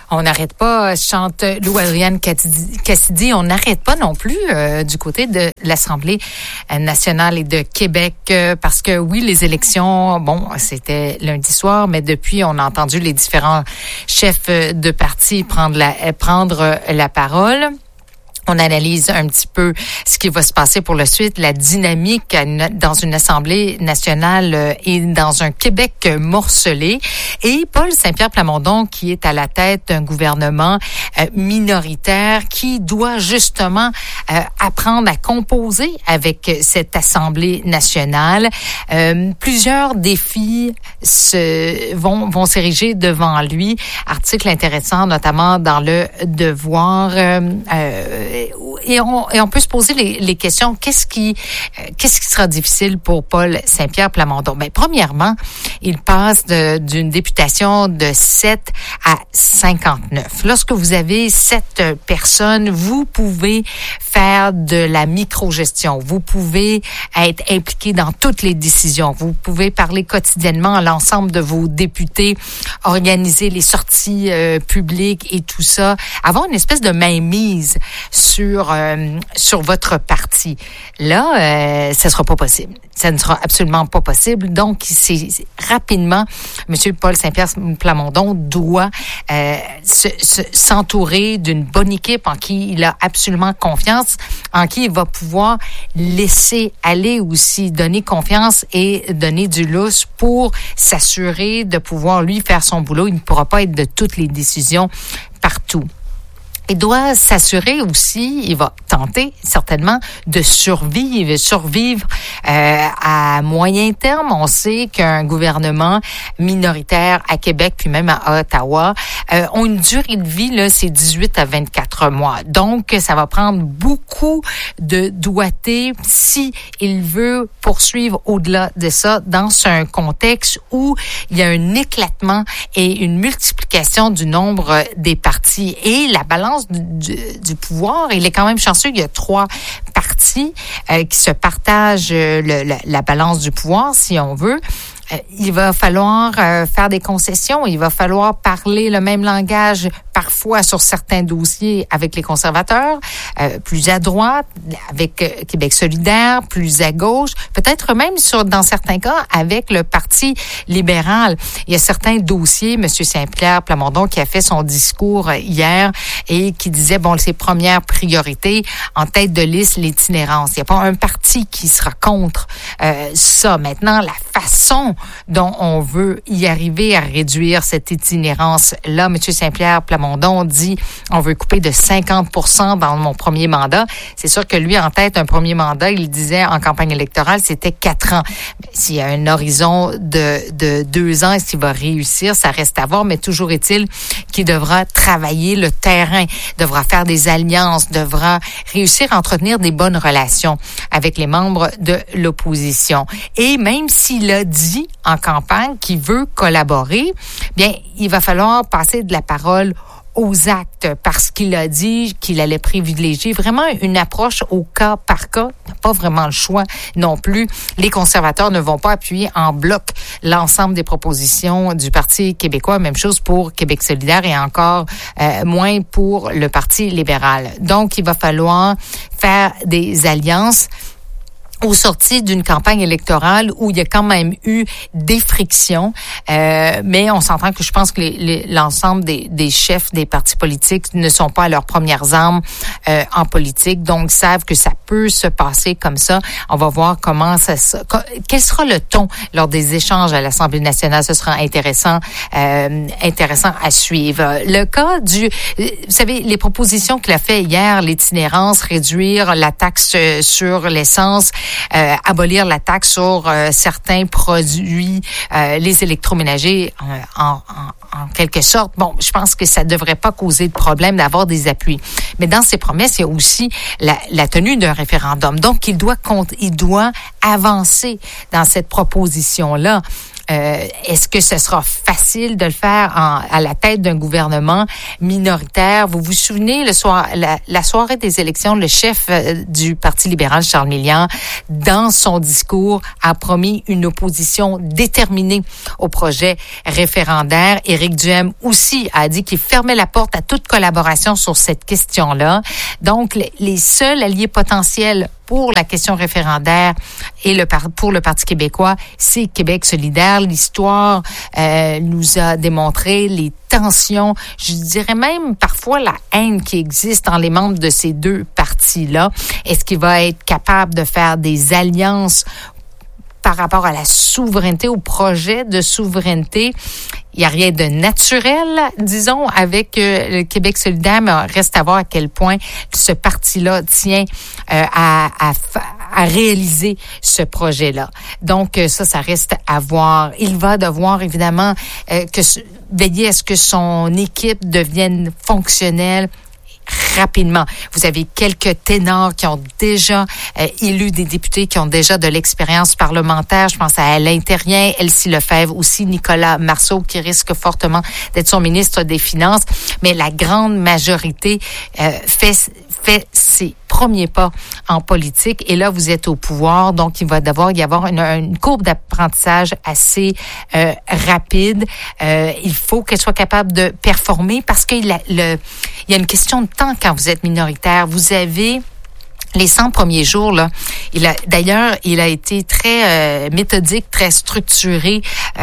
On n'arrête pas, chante Lou-Adrienne Cassidy, on n'arrête pas non plus du côté de l'Assemblée nationale et de Québec parce que oui, les élections, bon, c'était lundi soir, mais depuis, on a entendu les différents chefs de parti prendre la parole. On analyse un petit peu ce qui va se passer pour la suite, la dynamique dans une Assemblée nationale et dans un Québec morcelé. Et Paul Saint-Pierre Plamondon, qui est à la tête d'un gouvernement minoritaire, qui doit justement apprendre à composer avec cette Assemblée nationale. Plusieurs défis vont s'ériger devant lui. Article intéressant, notamment dans le Devoir. Et on peut se poser les questions. Qu'est-ce qui sera difficile pour Paul Saint-Pierre Plamondon? Ben, premièrement, il passe d'une députation de 7 à 59. Lorsque vous avez 7 personnes, vous pouvez faire de la microgestion. Vous pouvez être impliqué dans toutes les décisions. Vous pouvez parler quotidiennement à l'ensemble de vos députés, organiser les sorties publiques et tout ça, avoir une espèce de mainmise sur votre parti. Là, ça sera pas possible. Ça ne sera absolument pas possible. Donc, c'est rapidement, M. Paul Saint-Pierre Plamondon doit s'entourer d'une bonne équipe en qui il a absolument confiance, en qui il va pouvoir laisser aller aussi, donner confiance et donner du lousse pour s'assurer de pouvoir, lui, faire son boulot. Il ne pourra pas être de toutes les décisions partout. Il doit s'assurer aussi, il va tenter certainement de survivre à moyen terme. On sait qu'un gouvernement minoritaire à Québec puis même à Ottawa ont une durée de vie, là, c'est 18 à 24 mois. Donc, ça va prendre beaucoup de doigté si il veut poursuivre au-delà de ça dans un contexte où il y a un éclatement et une multiplication du nombre des partis et la balance du pouvoir. Il est quand même chanceux. Il y a 3 partis qui se partagent la balance du pouvoir, si on veut. Il va falloir faire des concessions. Il va falloir parler le même langage parfois sur certains dossiers avec les conservateurs, plus à droite, avec Québec solidaire, plus à gauche, peut-être même dans certains cas avec le Parti libéral. Il y a certains dossiers, M. Saint-Pierre Plamondon qui a fait son discours hier et qui disait, bon, ses premières priorités en tête de liste, l'itinérance. Il n'y a pas un parti qui sera contre ça. Maintenant, la façon dont on veut y arriver à réduire cette itinérance-là, M. Saint-Pierre Plamondon dit, on veut couper de 50% dans mon premier mandat. C'est sûr que lui, en tête, un premier mandat, il disait en campagne électorale, c'était 4 ans. S'il y a un horizon de 2 ans, est-ce qu'il va réussir? Ça reste à voir, mais toujours est-il qu'il devra travailler le terrain, devra faire des alliances, devra réussir à entretenir des bonnes relations avec les membres de l'opposition. Et même s'il a dit en campagne qu'il veut collaborer, bien, il va falloir passer de la parole aux actes parce qu'il a dit qu'il allait privilégier vraiment une approche au cas par cas. Il n'a pas vraiment le choix non plus. Les conservateurs ne vont pas appuyer en bloc l'ensemble des propositions du Parti québécois. Même chose pour Québec solidaire et encore moins pour le Parti libéral. Donc, il va falloir faire des alliances au sorti d'une campagne électorale où il y a quand même eu des frictions, mais on s'entend que je pense que l'ensemble des chefs des partis politiques ne sont pas à leurs premières armes en politique, donc savent que ça peut se passer comme ça. On va voir quel sera le ton lors des échanges à l'Assemblée nationale. Ce sera intéressant à suivre. Le cas vous savez, les propositions qu'il a fait hier, l'itinérance, réduire la taxe sur l'essence, abolir la taxe sur certains produits, les électroménagers en quelque sorte. Bon, je pense que ça devrait pas causer de problème d'avoir des appuis. Mais dans ses promesses, il y a aussi la tenue d'un référendum. Donc, il doit avancer dans cette proposition-là. Est-ce que ce sera facile de le faire à la tête d'un gouvernement minoritaire? Vous vous souvenez, la soirée des élections, le chef du Parti libéral, Charles Millian, dans son discours, a promis une opposition déterminée au projet référendaire. Éric Duhaime aussi a dit qu'il fermait la porte à toute collaboration sur cette question-là. Donc, les seuls alliés potentiels pour la question référendaire et pour le Parti québécois, c'est Québec solidaire. L'histoire nous a démontré les tensions, je dirais même parfois la haine qui existe dans les membres de ces deux partis-là. Est-ce qu'il va être capable de faire des alliances par rapport à la souveraineté, au projet de souveraineté? Il n'y a rien de naturel, disons, avec le Québec solidaire, mais reste à voir à quel point ce parti-là tient à réaliser ce projet-là. Donc, ça reste à voir. Il va devoir, évidemment, veiller à ce que son équipe devienne fonctionnelle rapidement. Vous avez quelques ténors qui ont déjà élu des députés, qui ont déjà de l'expérience parlementaire. Je pense à Alain Terrien, Elsie Lefebvre, aussi Nicolas Marceau, qui risque fortement d'être son ministre des Finances. Mais la grande majorité fait ses premiers pas en politique. Et là, vous êtes au pouvoir, donc il va devoir y avoir une courbe d'apprentissage assez rapide. Il faut qu'elle soit capable de performer parce qu'il y a une question de temps quand vous êtes minoritaire. Vous avez les 100 premiers jours, là, il a été très méthodique, très structuré,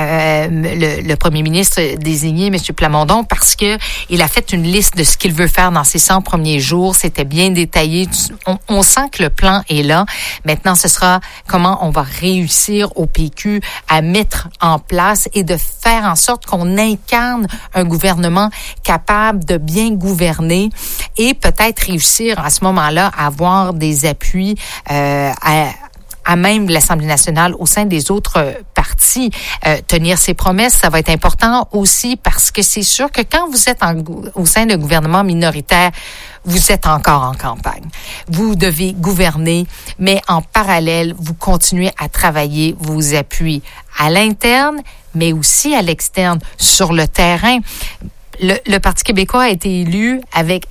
le premier ministre désigné, M. Plamondon, parce que il a fait une liste de ce qu'il veut faire dans ces 100 premiers jours. C'était bien détaillé. On sent que le plan est là. Maintenant, ce sera comment on va réussir au PQ à mettre en place et de faire en sorte qu'on incarne un gouvernement capable de bien gouverner et peut-être réussir à ce moment-là à avoir des appuis à même l'Assemblée nationale au sein des autres partis. Tenir ses promesses, ça va être important aussi parce que c'est sûr que quand vous êtes au sein d'un gouvernement minoritaire, vous êtes encore en campagne. Vous devez gouverner, mais en parallèle, vous continuez à travailler vos appuis à l'interne, mais aussi à l'externe, sur le terrain. Le Parti québécois a été élu avec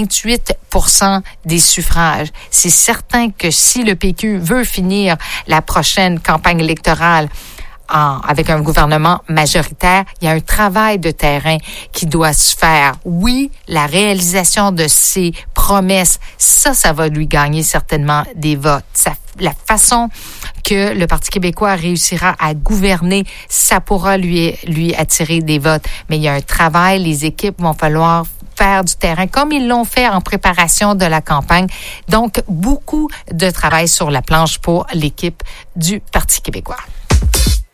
28% des suffrages. C'est certain que si le PQ veut finir la prochaine campagne électorale avec un gouvernement majoritaire, il y a un travail de terrain qui doit se faire. Oui, la réalisation de ces promesses, ça va lui gagner certainement des votes. La façon que le Parti québécois réussira à gouverner, ça pourra lui attirer des votes. Mais il y a un travail, les équipes vont falloir faire du terrain, comme ils l'ont fait en préparation de la campagne. Donc, beaucoup de travail sur la planche pour l'équipe du Parti québécois.